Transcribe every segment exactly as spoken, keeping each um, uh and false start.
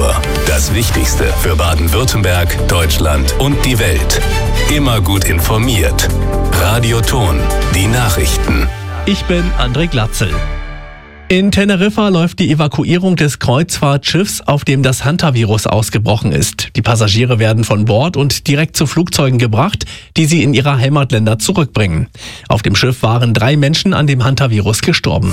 Uhr. Das Wichtigste für Baden-Württemberg, Deutschland und die Welt. Immer gut informiert. Radio Ton, die Nachrichten. Ich bin André Glatzel. In Teneriffa läuft die Evakuierung des Kreuzfahrtschiffs, auf dem das Hantavirus ausgebrochen ist. Die Passagiere werden von Bord und direkt zu Flugzeugen gebracht, die sie in ihre Heimatländer zurückbringen. Auf dem Schiff waren drei Menschen an dem Hantavirus gestorben.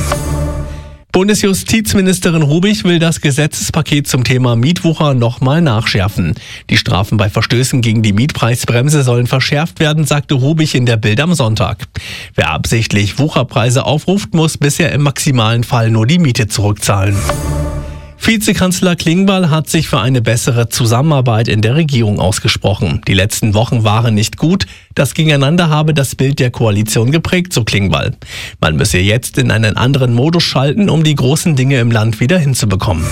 Bundesjustizministerin Rubich will das Gesetzespaket zum Thema Mietwucher nochmal nachschärfen. Die Strafen bei Verstößen gegen die Mietpreisbremse sollen verschärft werden, sagte Rubich in der Bild am Sonntag. Wer absichtlich Wucherpreise aufruft, muss bisher im maximalen Fall nur die Miete zurückzahlen. Vizekanzler Klingbeil hat sich für eine bessere Zusammenarbeit in der Regierung ausgesprochen. Die letzten Wochen waren nicht gut. Das Gegeneinander habe das Bild der Koalition geprägt, so Klingbeil. Man müsse jetzt in einen anderen Modus schalten, um die großen Dinge im Land wieder hinzubekommen.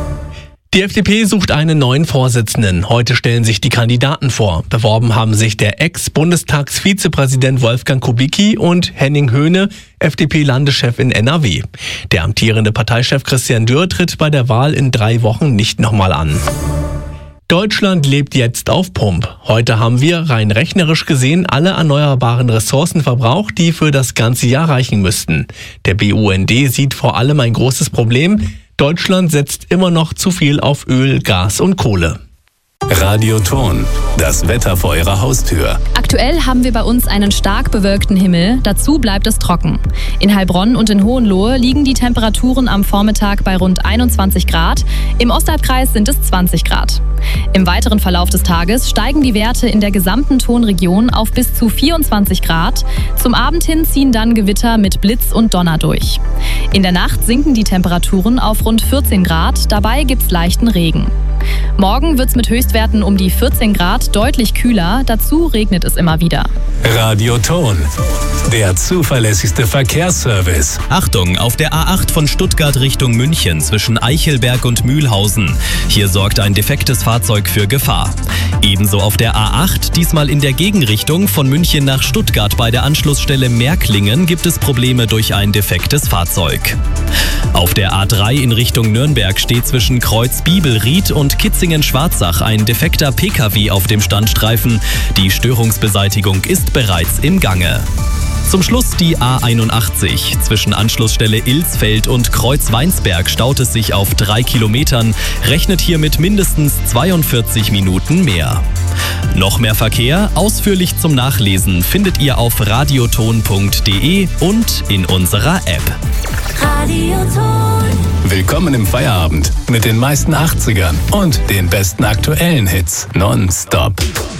Die F D P sucht einen neuen Vorsitzenden. Heute stellen sich die Kandidaten vor. Beworben haben sich der Ex-Bundestagsvizepräsident Wolfgang Kubicki und Henning Höhne, F D P-Landeschef in N R W. Der amtierende Parteichef Christian Dürr tritt bei der Wahl in drei Wochen nicht nochmal an. Deutschland lebt jetzt auf Pump. Heute haben wir rein rechnerisch gesehen alle erneuerbaren Ressourcen verbraucht, die für das ganze Jahr reichen müssten. Der B U N D sieht vor allem ein großes Problem. Deutschland setzt immer noch zu viel auf Öl, Gas und Kohle. Radio Ton, das Wetter vor Ihrer Haustür. Aktuell haben wir bei uns einen stark bewölkten Himmel, dazu bleibt es trocken. In Heilbronn und in Hohenlohe liegen die Temperaturen am Vormittag bei rund einundzwanzig Grad, im Ostalbkreis sind es zwanzig Grad. Im weiteren Verlauf des Tages steigen die Werte in der gesamten Tonregion auf bis zu vierundzwanzig Grad. Zum Abend hin ziehen dann Gewitter mit Blitz und Donner durch. In der Nacht sinken die Temperaturen auf rund vierzehn Grad, dabei gibt's leichten Regen. Morgen wird's mit Höchstwerten um die vierzehn Grad deutlich kühler, dazu regnet es immer wieder. Radio Ton, der zuverlässigste Verkehrsservice. Achtung, auf der A acht von Stuttgart Richtung München zwischen Eichelberg und Mühlhausen. Hier sorgt ein defektes Fahrzeug für Gefahr. Ebenso auf der A acht, diesmal in der Gegenrichtung von München nach Stuttgart bei der Anschlussstelle Märklingen gibt es Probleme durch ein defektes Fahrzeug. Auf der A drei in Richtung Nürnberg steht zwischen Kreuz Bibelried und Kitzingen-Schwarzach ein defekter P K W auf dem Standstreifen. Die Störungsbeseitigung ist bereits im Gange. Zum Schluss die A einundachtzig. Zwischen Anschlussstelle Ilsfeld und Kreuz Weinsberg staut es sich auf drei Kilometern. Rechnet hier mit mindestens zweiundvierzig Minuten mehr. Noch mehr Verkehr, ausführlich zum Nachlesen, findet ihr auf radioton punkt de und in unserer App. Radioton. Willkommen im Feierabend mit den meisten achtzigern und den besten aktuellen Hits nonstop.